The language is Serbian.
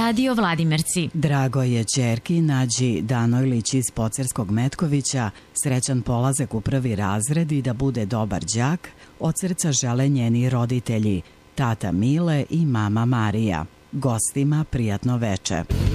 Radio Vladimirci. Drago je ćerki Nađi Danojlić iz Pocerskog Metkovića srećan polazak u 1. razred i da bude dobar đak, od srca žele njeni roditelji, tata Mile i mama Marija. Gostima prijatno veče.